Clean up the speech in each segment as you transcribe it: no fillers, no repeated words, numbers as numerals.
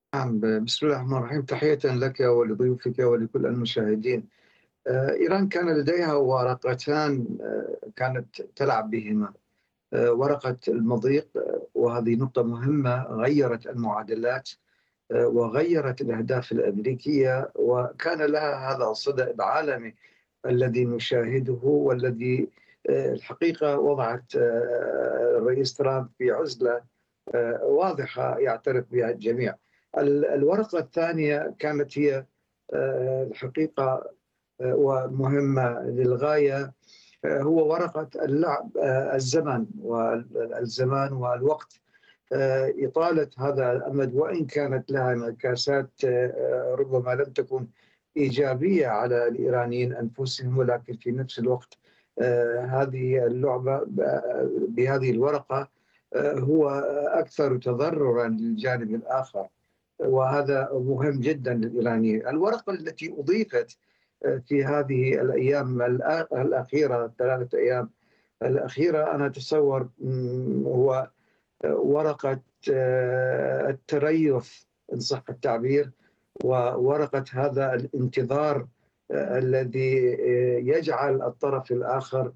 نعم، بسم الله الرحمن الرحيم. تحية لك ولضيوفك ولكل المشاهدين. إيران كان لديها ورقتان كانت تلعب بهما. ورقة المضيق، وهذه نقطة مهمة، غيرت المعادلات وغيرت الأهداف الأمريكية، وكان لها هذا الصدى العالمي الذي نشاهده، والذي الحقيقة وضعت الرئيس ترامب في عزلة واضحة يعترف بها الجميع. الورقة الثانية كانت هي الحقيقة ومهمة للغاية. هو ورقة اللعب، الزمان والوقت. إطالة هذا الأمد، وإن كانت لها انعكاسات ربما لم تكن إيجابية على الإيرانيين أنفسهم، ولكن في نفس الوقت هذه اللعبة بهذه الورقة هو أكثر تضررا للجانب الآخر، وهذا مهم جدا للإيرانيين. الورقة التي أضيفت في هذه الأيام الأخيرة، الثلاثة أيام الأخيرة، أنا أتصور هو ورقة التريث إن صح التعبير، وورقة هذا الانتظار الذي يجعل الطرف الآخر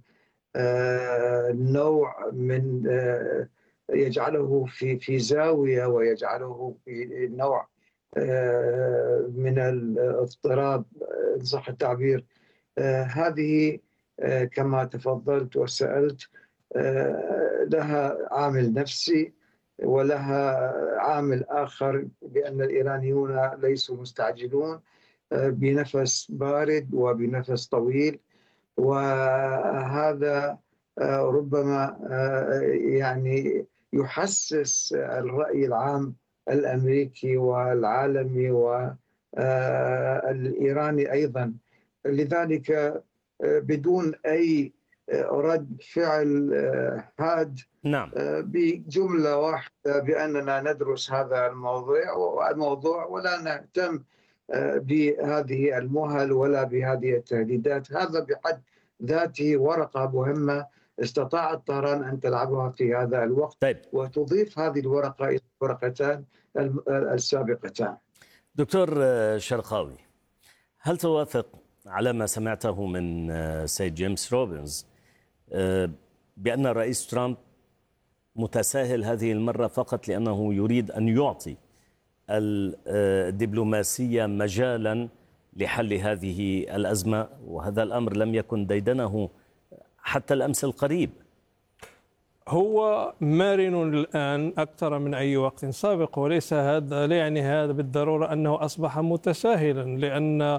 نوع من يجعله في زاوية، ويجعله في نوع من الاضطراب إن صح التعبير. هذه كما تفضلت وسألت لها عامل نفسي، ولها عامل آخر، بأن الإيرانيون ليسوا مستعجلون، بنفس بارد وبنفس طويل. وهذا ربما يعني يحسس الرأي العام الأمريكي والعالمي والإيراني أيضا. لذلك بدون أي رد فعل حاد، نعم. بجملة واحدة بأننا ندرس هذا الموضوع ولا نهتم بهذه المهل ولا بهذه التهديدات. هذا بحد ذاته ورقة مهمة استطاعت طهران أن تلعبها في هذا الوقت. طيب، وتضيف هذه الورقة إلى الورقتان السابقتان. دكتور شرقاوي، هل توافق على ما سمعته من سيد جيمس روبنز بأن الرئيس ترامب متساهل هذه المرة فقط لأنه يريد أن يعطي الدبلوماسية مجالا لحل هذه الأزمة، وهذا الأمر لم يكن ديدنه حتى الأمس القريب؟ هو مرن الآن أكثر من أي وقت سابق، وليس هذا لا يعني هذا بالضرورة أنه أصبح متساهلا، لأن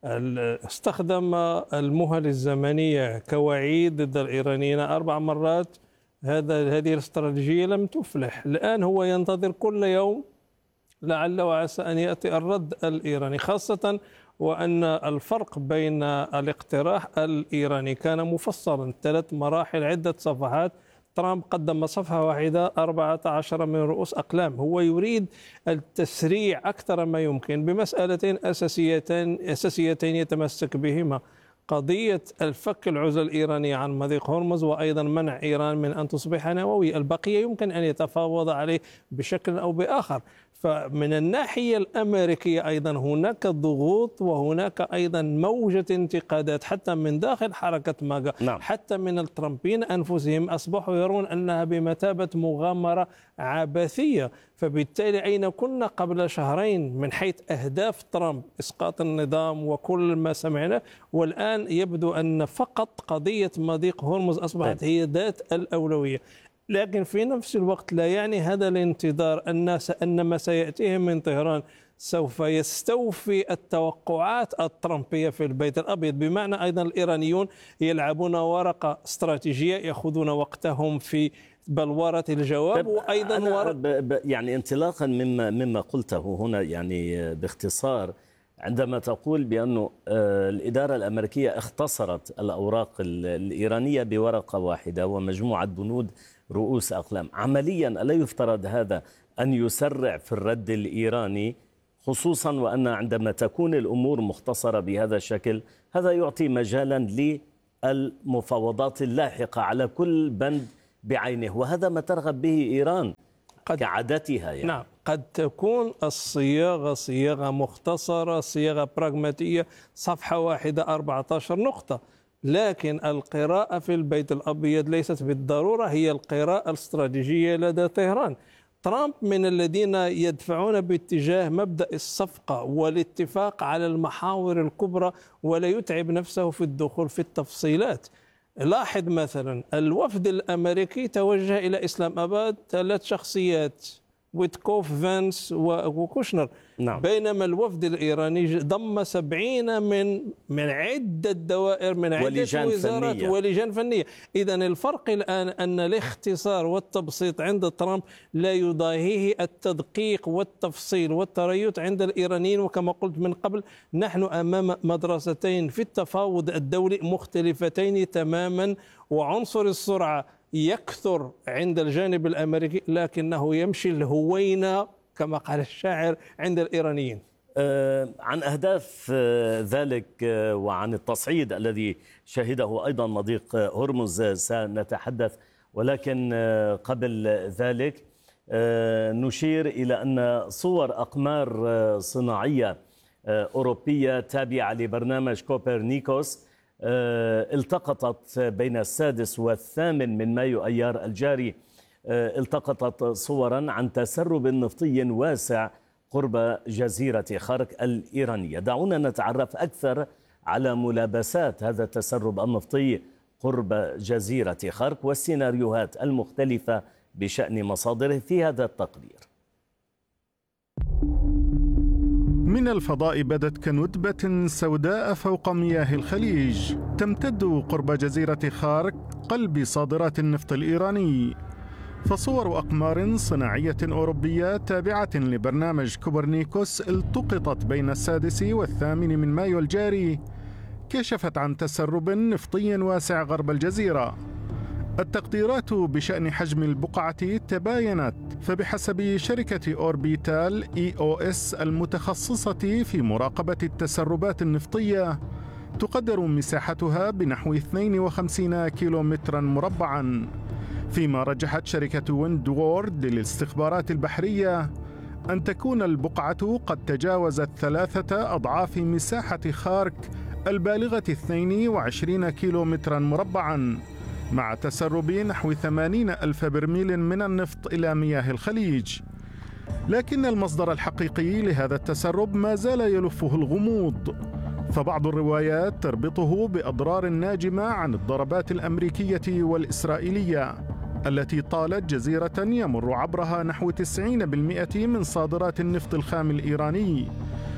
استخدم المهل الزمنية كوعيد ضد الإيرانيين 4 مرات. هذه الاستراتيجية لم تفلح. الآن هو ينتظر كل يوم لعل وعسى أن يأتي الرد الإيراني، خاصة وأن الفرق بين الاقتراح الإيراني كان مفصلا 3 مراحل، عدة صفحات. ترامب قدم صفحة واحدة 14 من رؤوس أقلام. هو يريد التسريع أكثر ما يمكن بمسألتين أساسيتين يتمسك بهما: قضية الفك العزلة الإيرانية عن مضيق هرمز، وأيضا منع إيران من أن تصبح نووية. البقية يمكن أن يتفاوض عليه بشكل أو بآخر. فمن الناحية الأمريكية أيضا هناك ضغوط، وهناك أيضا موجة انتقادات حتى من داخل حركة ماغا. نعم. حتى من الترامبيين أنفسهم أصبحوا يرون أنها بمثابة مغامرة عبثية. فبالتالي أين كنا قبل شهرين من حيث أهداف ترامب؟ إسقاط النظام وكل ما سمعنا. والآن يبدو أن فقط قضية مضيق هرمز أصبحت هي ذات الأولوية. لكن في نفس الوقت لا يعني هذا الانتظار الناس أن ما سيأتيهم من طهران سوف يستوفي التوقعات الترامبية في البيت الأبيض. بمعنى أيضا الإيرانيون يلعبون ورقة استراتيجية، يأخذون وقتهم في بلورة الجواب. وأيضا يعني انطلاقا مما قلته هنا، يعني باختصار، عندما تقول بأن الإدارة الأمريكية اختصرت الأوراق الإيرانية بورقة واحدة ومجموعة بنود رؤوس أقلام، عمليا ألا يفترض هذا أن يسرع في الرد الإيراني، خصوصا وأن عندما تكون الأمور مختصرة بهذا الشكل هذا يعطي مجالا للمفاوضات اللاحقة على كل بند بعينه، وهذا ما ترغب به إيران كعادتها يعني. نعم، قد تكون الصياغة صياغة مختصرة، صياغة براغماتية، صفحة واحدة 14 نقطة، لكن القراءة في البيت الأبيض ليست بالضرورة هي القراءة الاستراتيجية لدى طهران. ترامب من الذين يدفعون باتجاه مبدأ الصفقة والاتفاق على المحاور الكبرى ولا يتعب نفسه في الدخول في التفصيلات. لاحظ مثلا الوفد الأمريكي توجه إلى إسلام أباد 3 شخصيات، ويتكوف، فانس وكوشنر. نعم. بينما الوفد الإيراني ضم 70 من عدة دوائر، من عدة وزارات ولجان فنية. إذا الفرق الآن أن الاختصار والتبسيط عند ترامب لا يضاهيه التدقيق والتفصيل والتريث عند الإيرانيين. وكما قلت من قبل، نحن أمام مدرستين في التفاوض الدولي مختلفتين تماما، وعنصر السرعة يكثر عند الجانب الأمريكي لكنه يمشي الهوينة كما قال الشاعر عند الإيرانيين. عن أهداف ذلك وعن التصعيد الذي شهده أيضا مضيق هرمز سنتحدث، ولكن قبل ذلك نشير إلى أن صور أقمار صناعية أوروبية تابعة لبرنامج كوبرنيكوس التقطت بين 6 و8 من مايو أيار الجاري، التقطت صورا عن تسرب نفطي واسع قرب جزيرة خارك الإيرانية. دعونا نتعرف أكثر على ملابسات هذا التسرب النفطي قرب جزيرة خارك والسيناريوهات المختلفة بشأن مصادره في هذا التقرير. من الفضاء بدت كندبة سوداء فوق مياه الخليج تمتد قرب جزيرة خارك قلب صادرات النفط الإيراني. فصور أقمار صناعية أوروبية تابعة لبرنامج كوبرنيكوس التقطت بين 6 و8 من مايو الجاري كشفت عن تسرب نفطي واسع غرب الجزيرة. التقديرات بشأن حجم البقعة تباينت، فبحسب شركة أوربيتال EOS المتخصصة في مراقبة التسربات النفطية تقدر مساحتها بنحو 52 كيلومترا مربعا، فيما رجحت شركة ويند وورد للاستخبارات البحرية أن تكون البقعة قد تجاوزت 3 أضعاف مساحة خارك البالغة 22 كيلومترا مربعا، مع تسرب نحو 80,000 برميل من النفط إلى مياه الخليج. لكن المصدر الحقيقي لهذا التسرب ما زال يلفه الغموض، فبعض الروايات تربطه بأضرار ناجمة عن الضربات الأمريكية والإسرائيلية التي طالت جزيرة يمر عبرها نحو 90% من صادرات النفط الخام الإيراني،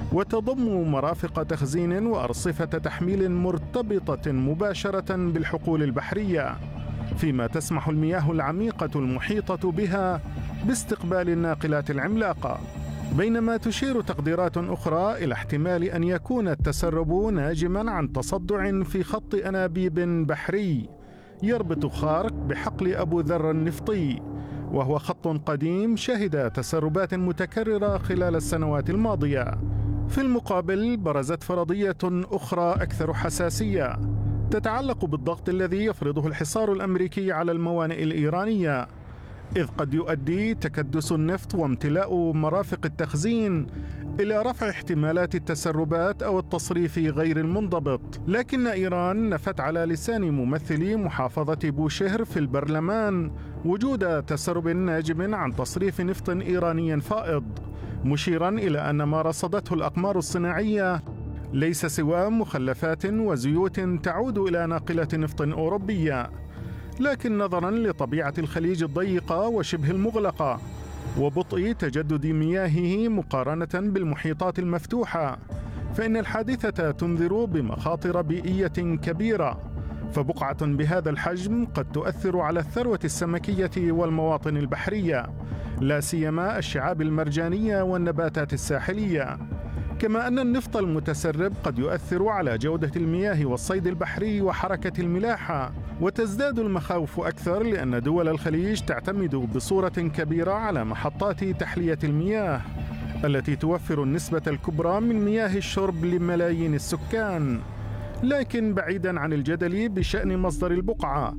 وتضم مرافق تخزين وأرصفة تحميل مرتبطة مباشرة بالحقول البحرية، فيما تسمح المياه العميقة المحيطة بها باستقبال الناقلات العملاقة. بينما تشير تقديرات أخرى إلى احتمال أن يكون التسرب ناجماً عن تصدع في خط أنابيب بحري يربط خارك بحقل أبو ذر النفطي، وهو خط قديم شهد تسربات متكررة خلال السنوات الماضية. في المقابل برزت فرضية أخرى أكثر حساسية تتعلق بالضغط الذي يفرضه الحصار الأمريكي على الموانئ الإيرانية، إذ قد يؤدي تكدس النفط وامتلاء مرافق التخزين إلى رفع احتمالات التسربات أو التصريف غير المنضبط. لكن إيران نفت على لسان ممثلي محافظة بوشهر في البرلمان وجود تسرب ناجم عن تصريف نفط إيراني فائض، مشيرا إلى أن ما رصدته الأقمار الصناعية ليس سوى مخلفات وزيوت تعود إلى ناقلة نفط أوروبية. لكن نظرا لطبيعة الخليج الضيقة وشبه المغلقة وبطء تجدد مياهه مقارنة بالمحيطات المفتوحة، فإن الحادثة تنذر بمخاطر بيئية كبيرة، فبقعة بهذا الحجم قد تؤثر على الثروة السمكية والمواطن البحرية، لا سيما الشعاب المرجانية والنباتات الساحلية. كما أن النفط المتسرب قد يؤثر على جودة المياه والصيد البحري وحركة الملاحة، وتزداد المخاوف أكثر لأن دول الخليج تعتمد بصورة كبيرة على محطات تحلية المياه التي توفر النسبة الكبرى من مياه الشرب لملايين السكان. لكن بعيداً عن الجدل بشأن مصدر البقعة،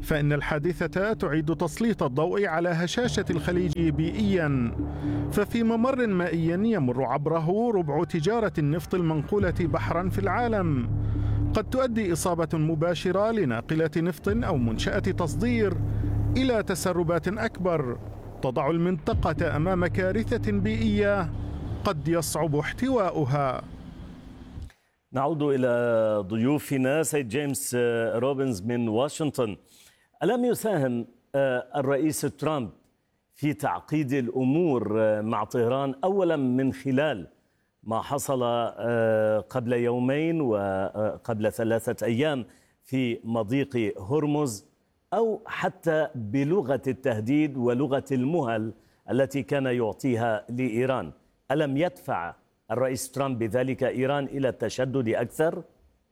فإن الحادثة تعيد تسليط الضوء على هشاشة الخليج بيئيا، ففي ممر مائي يمر عبره ربع تجارة النفط المنقولة بحرا في العالم قد تؤدي إصابة مباشرة لناقلة نفط أو منشأة تصدير إلى تسربات أكبر تضع المنطقة أمام كارثة بيئية قد يصعب احتواؤها. نعود إلى ضيوفنا. سيد جيمس روبنز من واشنطن، ألم يساهم الرئيس ترامب في تعقيد الأمور مع طهران، أولا من خلال ما حصل قبل يومين وقبل 3 أيام في مضيق هرمز، أو حتى بلغة التهديد ولغة المهل التي كان يعطيها لإيران؟ ألم يدفع الرئيس ترامب بذلك إيران إلى التشدد أكثر؟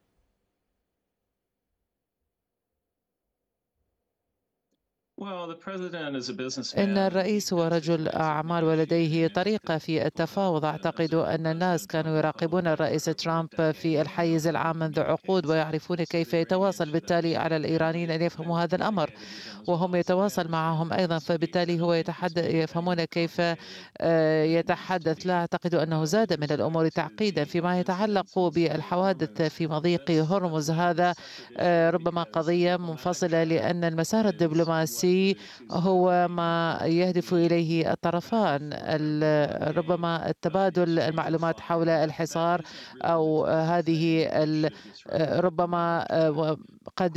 إن الرئيس هو رجل أعمال ولديه طريقة في التفاوض. أعتقد أن الناس كانوا يراقبون الرئيس ترامب في الحيز العام منذ عقود ويعرفون كيف يتواصل، بالتالي على الإيرانيين أن يفهموا هذا الأمر وهم يتواصل معهم أيضا، فبالتالي هو يفهمون كيف يتحدث. لا أعتقد أنه زاد من الأمور تعقيدا. فيما يتعلق بالحوادث في مضيق هرمز، هذا ربما قضية منفصلة، لأن المسار الدبلوماسي هو ما يهدف إليه الطرفان، ربما التبادل المعلومات حول الحصار أو هذه ربما قد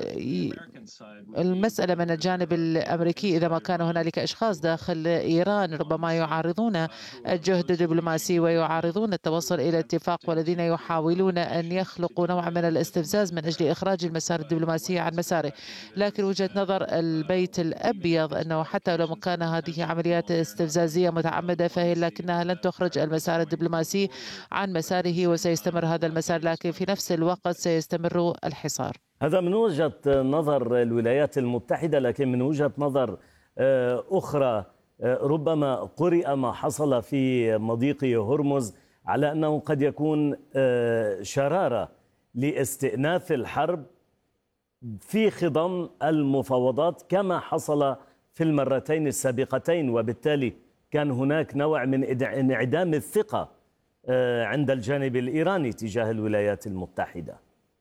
المسألة من الجانب الأمريكي. إذا ما كان هنالك أشخاص داخل إيران ربما يعارضون الجهد الدبلوماسي ويعارضون التوصل إلى اتفاق، والذين يحاولون أن يخلقوا نوع من الاستفزاز من أجل إخراج المسار الدبلوماسي عن مساره. لكن وجهة نظر البيت الأبيض أنه حتى لو كان هذه عمليات استفزازية متعمدة لكنها لن تخرج المسار الدبلوماسي عن مساره، وسيستمر هذا المسار، لكن في نفس الوقت سيستمر الحصار. هذا من وجهة نظر الولايات المتحدة، لكن من وجهة نظر أخرى ربما قرئ ما حصل في مضيق هرمز على أنه قد يكون شرارة لاستئناف الحرب في خضم المفاوضات كما حصل في المرتين السابقتين، وبالتالي كان هناك نوع من انعدام الثقة عند الجانب الإيراني تجاه الولايات المتحدة.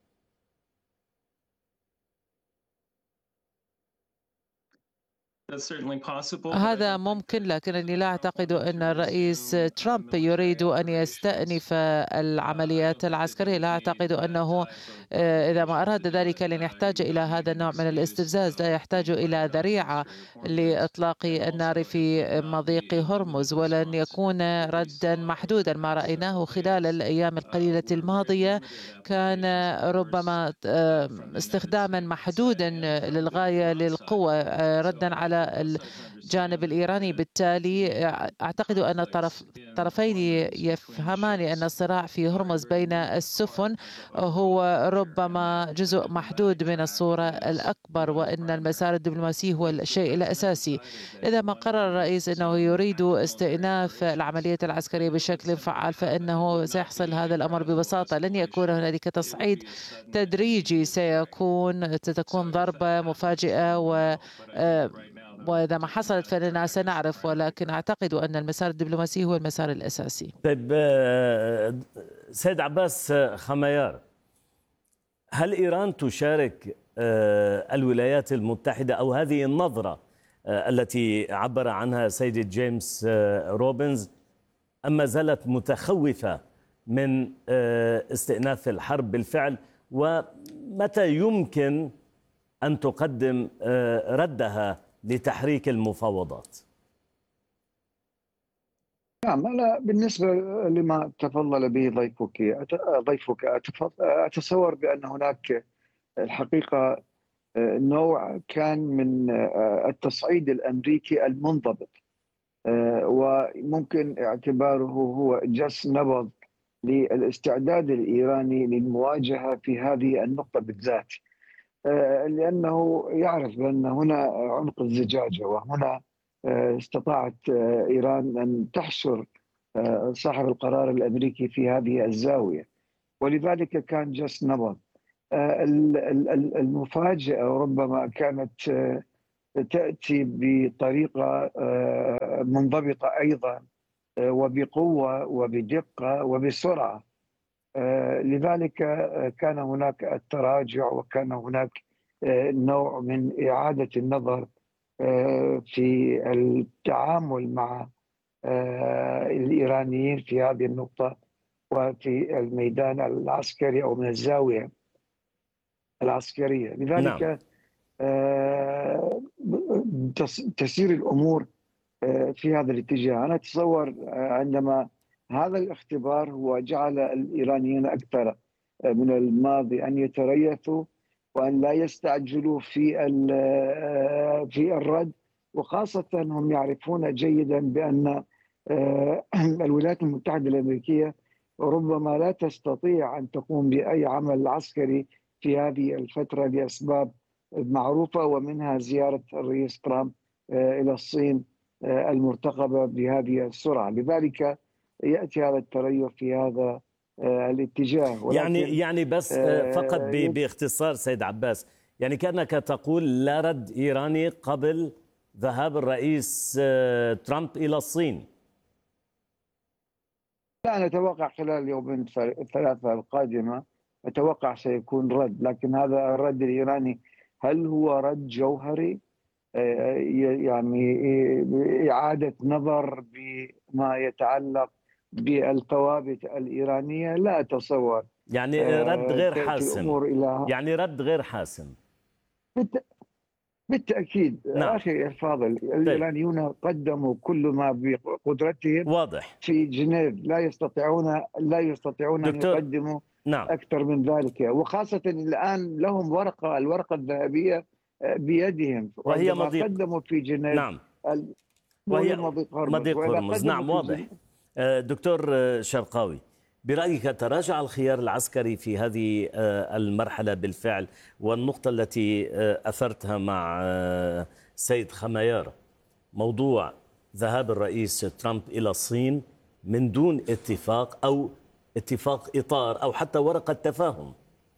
هذا ممكن، لكنني لا أعتقد أن الرئيس ترامب يريد أن يستأنف العمليات العسكرية. لا أعتقد أنه إذا ما أراد ذلك لن يحتاج إلى هذا النوع من الاستفزاز، لا يحتاج إلى ذريعة لإطلاق النار في مضيق هرمز، ولن يكون ردا محدودا. ما رأيناه خلال الأيام القليلة الماضية كان ربما استخداما محدودا للغاية للقوة ردا على الجانب الإيراني. بالتالي أعتقد أن الطرفين يفهمان أن الصراع في هرمز بين السفن هو ربما جزء محدود من الصورة الأكبر، وأن المسار الدبلوماسي هو الشيء الأساسي. إذا ما قرر الرئيس أنه يريد استئناف العملية العسكرية بشكل فعال فإنه سيحصل هذا الأمر ببساطة. لن يكون هنالك تصعيد تدريجي، ستكون ضربة مفاجئة وإذا ما حصلت فإننا سنعرف، ولكن أعتقد أن المسار الدبلوماسي هو المسار الأساسي. طيب سيد عباس خميار، هل إيران تشارك الولايات المتحدة أو هذه النظرة التي عبر عنها سيد جيمس روبنز، أم ما زالت متخوفة من استئناف الحرب بالفعل؟ ومتى يمكن أن تقدم ردها لتحريك المفاوضات؟ نعم، أنا بالنسبة لما تفضل به ضيفك أتصور بأن هناك الحقيقة نوع كان من التصعيد الأمريكي المنضبط، وممكن اعتباره هو جس نبض للاستعداد الإيراني للمواجهة في هذه النقطة بالذات، لأنه يعرف بأن هنا عنق الزجاجة، وهنا استطاعت إيران أن تحشر صاحب القرار الأمريكي في هذه الزاوية، ولذلك كان جس نبض. المفاجأة ربما كانت تأتي بطريقة منضبطة أيضا، وبقوة وبدقة وبسرعة. لذلك كان هناك التراجع، وكان هناك نوع من إعادة النظر في التعامل مع الإيرانيين في هذه النقطة وفي الميدان العسكري أو من الزاوية العسكرية. لذلك نعم. تسير الأمور في هذا الاتجاه. أنا أتصور عندما هذا الاختبار هو جعل الإيرانيين أكثر من الماضي أن يتريثوا وأن لا يستعجلوا في الرد، وخاصة هم يعرفون جيدا بأن الولايات المتحدة الأمريكية ربما لا تستطيع أن تقوم بأي عمل عسكري في هذه الفترة لأسباب معروفة، ومنها زيارة الرئيس ترامب إلى الصين المرتقبة بهذه السرعة. لذلك يأتي هذا التريث في هذا الاتجاه. يعني بس فقط باختصار سيد عباس، يعني كأنك تقول لا رد إيراني قبل ذهاب الرئيس ترامب إلى الصين. لا، نتوقع خلال اليومين الثلاثة القادمة أتوقع سيكون رد، لكن هذا الرد الإيراني هل هو رد جوهري يعني إعادة نظر بما يتعلق بالثوابت الإيرانية؟ لا أتصور. يعني رد غير حاسم، يعني رد غير حاسم بالتأكيد. نعم. أخي الفاضل، الإيرانيون قدموا كل ما بقدرتهم واضح في جنيف، لا يستطيعون أن يقدموا نعم. أكثر من ذلك، وخاصة الآن لهم الورقة الذهبية بيدهم، وهي مضيق قدموا في جنيف. نعم. وهي مضيق هرمز. نعم واضح. دكتور شرقاوي، برأيك تراجع الخيار العسكري في هذه المرحلة بالفعل؟ والنقطة التي أثرتها مع سيد خميار، موضوع ذهاب الرئيس ترامب إلى الصين من دون اتفاق أو اتفاق إطار أو حتى ورقة تفاهم.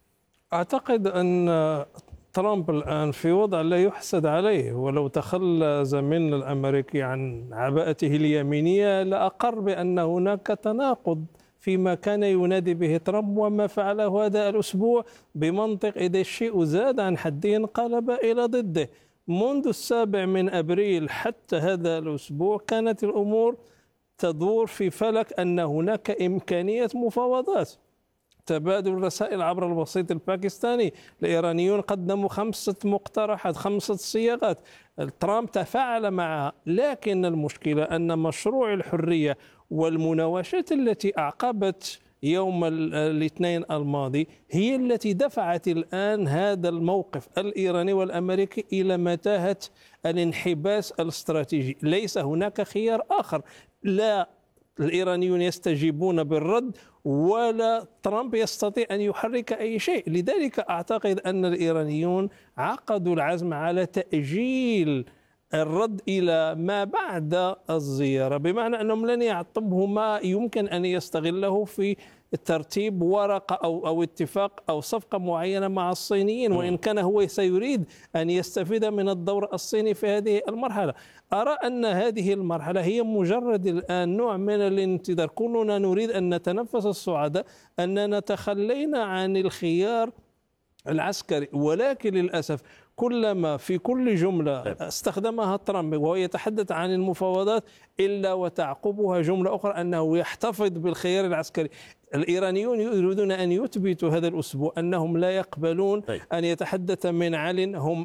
أعتقد أن ترامب الآن في وضع لا يحسد عليه، ولو تخلى زميلنا الأمريكي عن عباءته اليمينية لأقر بأن هناك تناقض فيما كان ينادي به ترامب وما فعله هذا الأسبوع، بمنطق إذا الشيء زاد عن حده انقلب إلى ضده. منذ 7 أبريل حتى هذا الأسبوع كانت الأمور تدور في فلك أن هناك إمكانية مفاوضات، تبادل رسائل عبر الوسيط الباكستاني. الإيرانيون قدموا 5 مقترحات، 5 صياغات، ترامب تفاعل معها. لكن المشكلة أن مشروع الحرية والمناوشات التي أعقبت يوم الاثنين الماضي هي التي دفعت الآن هذا الموقف الإيراني والأمريكي إلى متاهة الانحباس الاستراتيجي. ليس هناك خيار آخر، لا الإيرانيون يستجيبون بالرد ولا ترامب يستطيع أن يحرك أي شيء. لذلك أعتقد أن الإيرانيون عقدوا العزم على تأجيل الرد إلى ما بعد الزيارة، بمعنى أنهم لن يعطبه ما يمكن أن يستغله في ترتيب ورقة أو اتفاق أو صفقة معينة مع الصينيين، وإن كان هو سيريد أن يستفيد من الدور الصيني في هذه المرحلة. أرى أن هذه المرحلة هي مجرد الآن نوع من الانتظار. كلنا نريد أن نتنفس الصعداء أننا تخلينا عن الخيار العسكري، ولكن للأسف كلما في كل جملة استخدمها ترامب وهو يتحدث عن المفاوضات إلا وتعقبها جملة أخرى أنه يحتفظ بالخيار العسكري. الإيرانيون يريدون أن يثبتوا هذا الأسبوع أنهم لا يقبلون أن يتحدث من علن، هم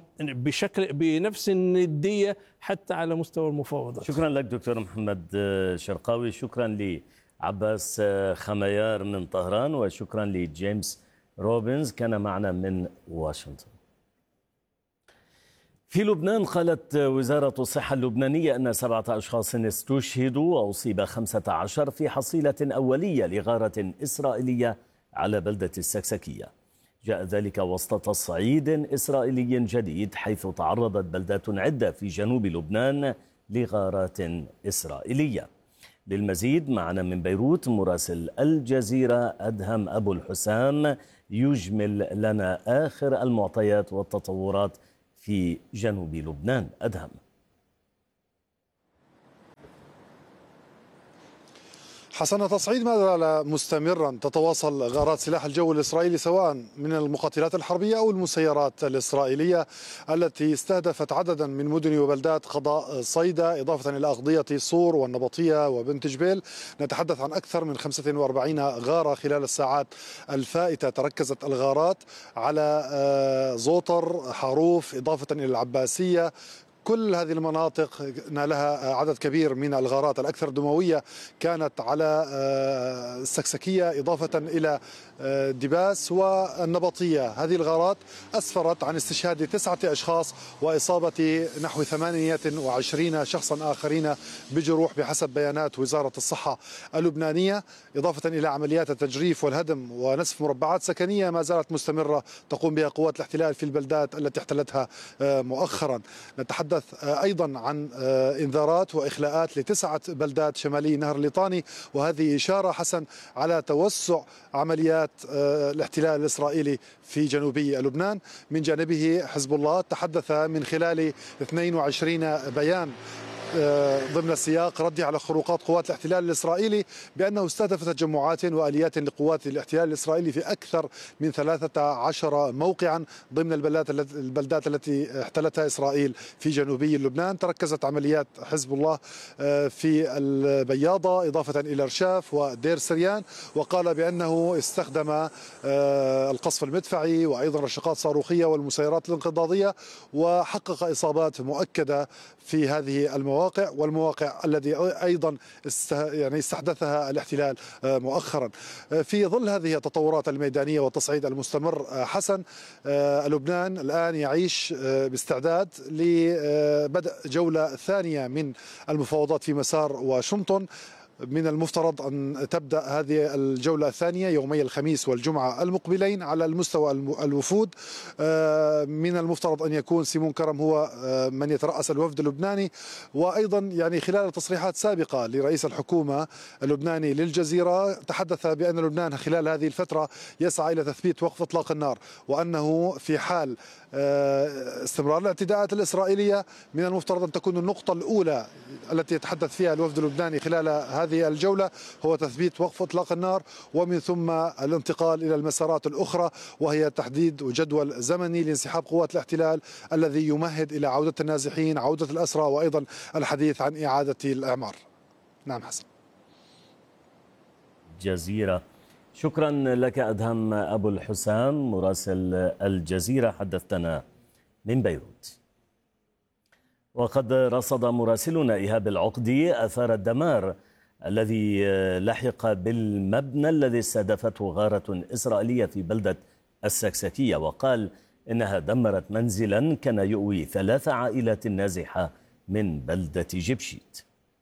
بنفس الندية حتى على مستوى المفاوضات. شكرا لك دكتور محمد شرقاوي، شكرا لعباس خميار من طهران، وشكرا لجيمس روبنز كان معنا من واشنطن. في لبنان قالت وزارة الصحة اللبنانية أن 7 أشخاص استشهدوا وأصيب 15 في حصيلة أولية لغارة إسرائيلية على بلدة السكسكية. جاء ذلك وسط تصعيد إسرائيلي جديد، حيث تعرضت بلدات عدة في جنوب لبنان لغارات إسرائيلية. للمزيد معنا من بيروت مراسل الجزيرة أدهم أبو الحسام يجمل لنا آخر المعطيات والتطورات في جنوب لبنان. أدهم. حسن، تصعيد ما زال مستمرا. تتواصل غارات سلاح الجو الإسرائيلي سواء من المقاتلات الحربية أو المسيرات الإسرائيلية التي استهدفت عددا من مدن وبلدات قضاء صيدا، إضافة إلى أقضية صور والنبطية وبنت جبيل. نتحدث عن أكثر من 45 غارة خلال الساعات الفائتة. تركزت الغارات على زوطر، حروف، إضافة إلى العباسية. كل هذه المناطق نالها عدد كبير من الغارات. الأكثر دموية كانت على السكسكية، إضافة إلى دباس والنبطية. هذه الغارات أسفرت عن استشهاد 9 أشخاص وإصابة نحو 28 شخصا آخرين بجروح بحسب بيانات وزارة الصحة اللبنانية، إضافة إلى عمليات التجريف والهدم ونسف مربعات سكنية ما زالت مستمرة تقوم بها قوات الاحتلال في البلدات التي احتلتها مؤخرا. نتحدث أيضا عن إنذارات وإخلاءات ل9 بلدات شمالي نهر الليطاني، وهذه إشارة حسن على توسع عمليات الاحتلال الإسرائيلي في جنوبي لبنان. من جانبه حزب الله تحدث من خلال 22 بيان ضمن سياق رده على خروقات قوات الاحتلال الإسرائيلي بأنه استهدف تجمعات وآليات لقوات الاحتلال الإسرائيلي في أكثر من 13 موقعا ضمن البلدات التي احتلتها إسرائيل في جنوبي لبنان. تركزت عمليات حزب الله في البياضة إضافة إلى رشاف ودير سريان، وقال بأنه استخدم القصف المدفعي وأيضا رشقات صاروخية والمسيرات الانقضاضية، وحقق إصابات مؤكدة في هذه والمواقع الذي أيضا استحدثها الاحتلال مؤخرا. في ظل هذه التطورات الميدانية والتصعيد المستمر حسن، لبنان الآن يعيش باستعداد لبدء جولة ثانية من المفاوضات في مسار واشنطن. من المفترض أن تبدأ هذه الجولة الثانية يومي الخميس والجمعة المقبلين على المستوى الوفود. من المفترض أن يكون سيمون كرم هو من يترأس الوفد اللبناني، وأيضا يعني خلال تصريحات سابقة لرئيس الحكومة اللبناني للجزيرة تحدث بأن لبنان خلال هذه الفترة يسعى إلى تثبيت وقف إطلاق النار، وأنه في حال استمرار الاعتداءات الإسرائيلية من المفترض أن تكون النقطة الأولى التي يتحدث فيها الوفد اللبناني خلال هذه الجولة هو تثبيت وقف إطلاق النار، ومن ثم الانتقال إلى المسارات الأخرى وهي تحديد جدول زمني لانسحاب قوات الاحتلال الذي يمهد إلى عودة النازحين، عودة الأسرى، وأيضا الحديث عن إعادة الإعمار. نعم حسن. جزيرة، شكرا لك أدهم أبو الحسام مراسل الجزيرة، حدثتنا من بيروت. وقد رصد مراسلنا إيهاب العقدي أثار الدمار الذي لحق بالمبنى الذي استهدفته غارة إسرائيلية في بلدة السكسكية، وقال إنها دمرت منزلا كان يؤوي 3 عائلات نازحة من بلدة جبشيت.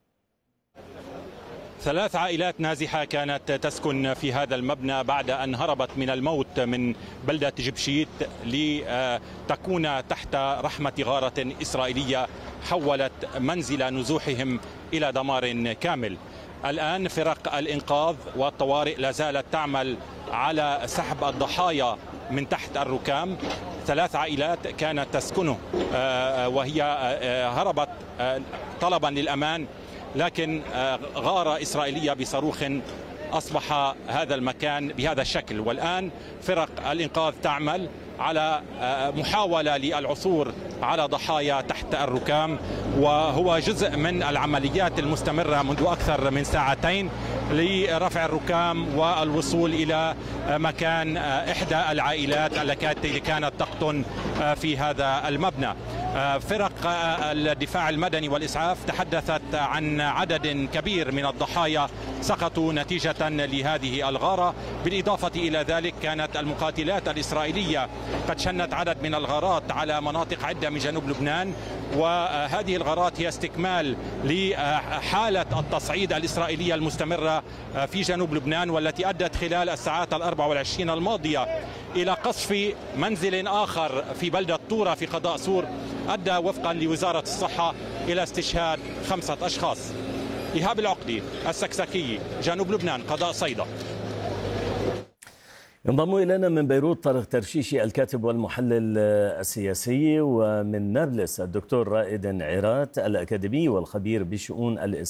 3 عائلات نازحة كانت تسكن في هذا المبنى بعد أن هربت من الموت من بلدة جبشيت لتكون تحت رحمة غارة إسرائيلية حولت منزل نزوحهم إلى دمار كامل. الآن فرق الإنقاذ والطوارئ لا زالت تعمل على سحب الضحايا من تحت الركام. 3 عائلات كانت تسكنه وهي هربت طلبا للأمان، لكن غارة إسرائيلية بصاروخ أصبح هذا المكان بهذا الشكل. والآن فرق الإنقاذ تعمل على محاولة للعثور على ضحايا تحت الركام، وهو جزء من العمليات المستمرة منذ أكثر من 2 ساعات لرفع الركام والوصول إلى مكان إحدى العائلات التي كانت تقطن في هذا المبنى. فرق الدفاع المدني والإسعاف تحدثت عن عدد كبير من الضحايا سقطوا نتيجة لهذه الغارة. بالإضافة إلى ذلك كانت المقاتلات الإسرائيلية قد شنت عدد من الغارات على مناطق عدة من جنوب لبنان، وهذه الغارات هي استكمال لحالة التصعيد الإسرائيلية المستمرة في جنوب لبنان، والتي أدت خلال الساعات 24 الماضية إلى قصف منزل آخر في بلدة طورة في قضاء صور، أدى وفقا لوزارة الصحة إلى استشهاد 5 أشخاص. إيهاب العقدي، السكسكي، جنوب لبنان، قضاء صيدا. ينضم إلينا من بيروت طارق ترشيشي الكاتب والمحلل السياسي، ومن نابلس الدكتور رائد عيرات الأكاديمي والخبير بشؤون الإسلام